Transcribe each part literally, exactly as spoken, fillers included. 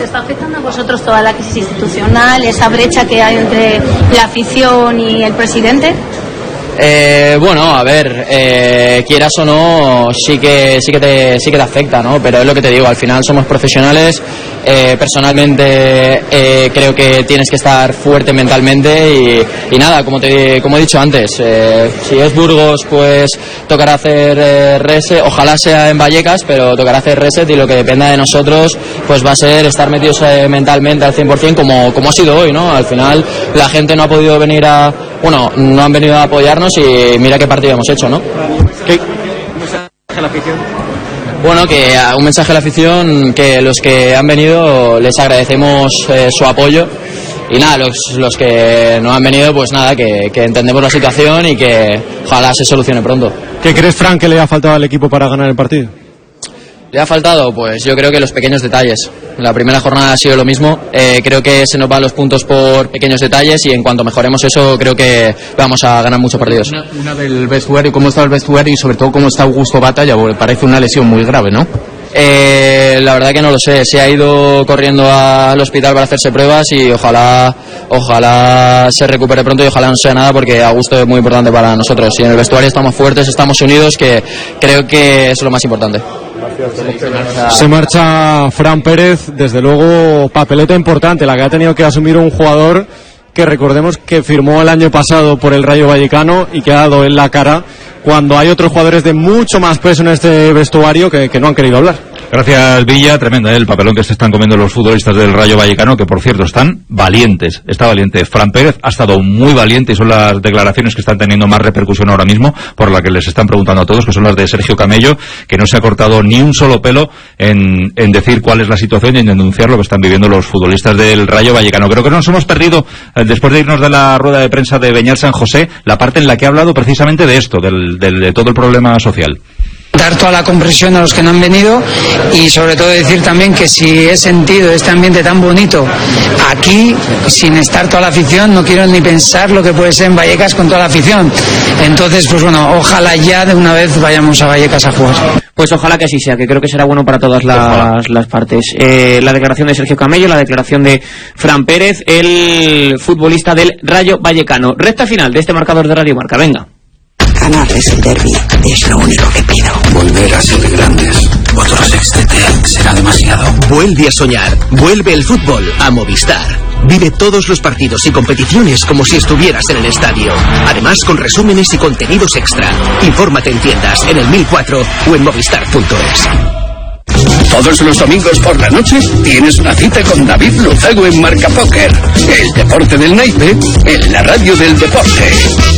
está afectando a vosotros toda la crisis institucional, esa brecha que hay entre la afición y el presidente? Eh, bueno, a ver, eh, quieras o no, sí que sí que te sí que te afecta, ¿no? Pero es lo que te digo, al final somos profesionales. Eh, personalmente eh, creo que tienes que estar fuerte mentalmente y, y nada, como te como he dicho antes, eh, si es Burgos, pues tocará hacer eh, reset, ojalá sea en Vallecas, pero tocará hacer reset y lo que dependa de nosotros, pues va a ser estar metidos eh, mentalmente al cien por ciento como como ha sido hoy, ¿no? Al final la gente no ha podido venir a, bueno, no han venido a apoyarnos y mira qué partido hemos hecho, ¿no? ¿Qué mensaje a la afición? Bueno, que un mensaje a la afición, que los que han venido les agradecemos eh, su apoyo y nada, los, los que no han venido, pues nada, que, que entendemos la situación y que ojalá se solucione pronto. ¿Qué crees, Fran, que le ha faltado al equipo para ganar el partido? ¿Le ha faltado? Pues yo creo que los pequeños detalles. La primera jornada ha sido lo mismo. Eh, creo que se nos van los puntos por pequeños detalles y en cuanto mejoremos eso, creo que vamos a ganar muchos partidos. Una, una del vestuario, ¿cómo está el vestuario y sobre todo cómo está Augusto Batalla? Porque parece una lesión muy grave, ¿no? Eh, la verdad que no lo sé. Se ha ido corriendo al hospital para hacerse pruebas y ojalá, ojalá se recupere pronto y ojalá no sea nada porque Augusto es muy importante para nosotros. Y en el vestuario estamos fuertes, estamos unidos, que creo que es lo más importante. Se marcha Fran Pérez, desde luego papeleta importante la que ha tenido que asumir un jugador que recordemos que firmó el año pasado por el Rayo Vallecano y que ha dado en la cara cuando hay otros jugadores de mucho más peso en este vestuario que, que no han querido hablar. Gracias, Villa. Tremenda, ¿eh? El papelón que se están comiendo los futbolistas del Rayo Vallecano, que por cierto están valientes. Está valiente. Fran Pérez ha estado muy valiente y son las declaraciones que están teniendo más repercusión ahora mismo, por la que les están preguntando a todos, que son las de Sergio Camello, que no se ha cortado ni un solo pelo en, en decir cuál es la situación y en denunciar lo que están viviendo los futbolistas del Rayo Vallecano. Creo que nos hemos perdido, eh, después de irnos de la rueda de prensa de Beñat San José, la parte en la que ha hablado precisamente de esto, del, del, de todo el problema social. Dar toda la comprensión a los que no han venido y sobre todo decir también que si he sentido este ambiente tan bonito aquí, sin estar toda la afición, no quiero ni pensar lo que puede ser en Vallecas con toda la afición. Entonces, pues bueno, ojalá ya de una vez vayamos a Vallecas a jugar. Pues ojalá que así sea, que creo que será bueno para todas las, las partes. Eh, la declaración de Sergio Camello, la declaración de Fran Pérez, el futbolista del Rayo Vallecano. Recta final de este marcador de Radio Marca, venga. Ganarles el derbi es lo único que pido. Volver a ser grandes. Otro sextete será demasiado. Vuelve a soñar. Vuelve el fútbol a Movistar. Vive todos los partidos y competiciones como si estuvieras en el estadio. Además, con resúmenes y contenidos extra. Infórmate en tiendas, en el mil cuatro o en movistar punto es. Todos los domingos por la noche tienes una cita con David Luzago en Marca Póker. El deporte del naipe en la radio del deporte.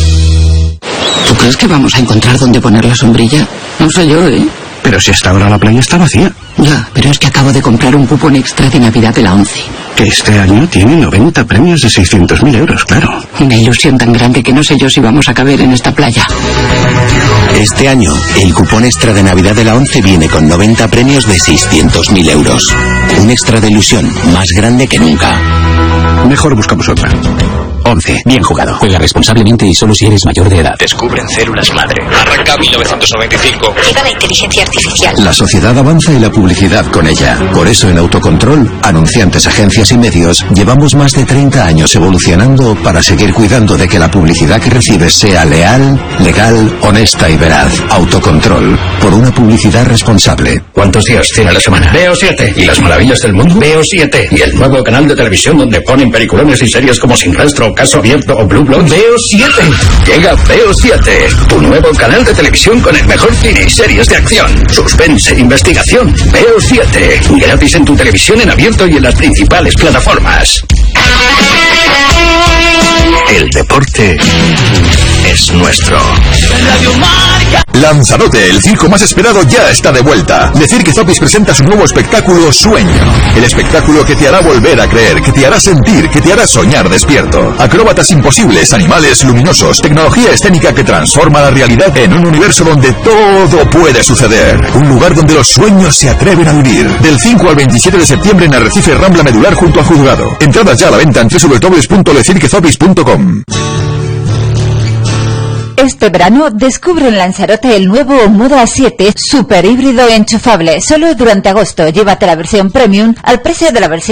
¿Tú crees que vamos a encontrar dónde poner la sombrilla? No sé yo, ¿eh? Pero si hasta ahora la playa está vacía. Ya, pero es que acabo de comprar un cupón extra de Navidad de la ONCE. Que este año tiene noventa premios de seiscientos mil euros, claro. Una ilusión tan grande que no sé yo si vamos a caber en esta playa. Este año, el cupón extra de Navidad de la ONCE viene con noventa premios de seiscientos mil euros. Un extra de ilusión más grande que nunca. Mejor buscamos otra. ONCE, bien jugado. Juega responsablemente y solo si eres mayor de edad. Descubren células madre. Arranca mil novecientos noventa y cinco. Llega la inteligencia artificial. La sociedad avanza y la publicidad con ella. Por eso en Autocontrol, anunciantes, agencias y medios, llevamos más de treinta años evolucionando para seguir cuidando de que la publicidad que recibes sea leal, legal, honesta y veraz. Autocontrol, por una publicidad responsable. ¿Cuántos días tiene la semana? Veo siete. ¿Y las maravillas del mundo? Veo siete. ¿Y el nuevo canal de televisión donde ponen peliculones y series como Sin Rastro, Caso Abierto o Blue Bloods? Veo siete. Llega Veo siete, tu nuevo canal de televisión con el mejor cine y series de acción, suspense, investigación. Veo siete. Gratis en tu televisión en abierto y en las principales plataformas. El deporte es nuestro. Lanzarote, el circo más esperado, ya está de vuelta. The Cirque Zopis presenta su nuevo espectáculo Sueño. El espectáculo que te hará volver a creer, que te hará sentir, que te hará soñar despierto. Acróbatas imposibles, animales luminosos, tecnología escénica que transforma la realidad en un universo donde todo puede suceder. Un lugar donde los sueños se atreven a vivir. Del cinco al veintisiete de septiembre en Arrecife, Rambla Medular junto al Juzgado. Entradas ya a la venta en doble u doble u doble u punto le cirque zopis punto com. Este verano descubre en Lanzarote el nuevo Moda siete super híbrido enchufable. Solo durante agosto. Llévate la versión premium al precio de la versión